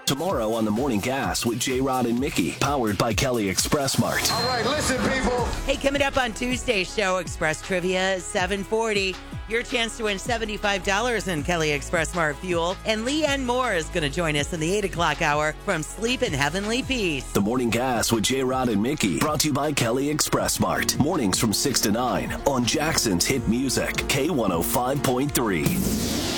Tomorrow on The Morning Gas with J-Rod and Mickey, powered by Kelly Express Mart. All right, listen, people. Hey, coming up on Tuesday's show, Express Trivia, 740. Your chance to win $75 in Kelly Express Mart fuel. And Leanne Moore is going to join us in the 8 o'clock hour from Sleep in Heavenly Peace. The Morning Gas with J-Rod and Mickey, brought to you by Kelly Express Mart. Mornings from 6 to 9 on Jackson's Hit Music, K105.3.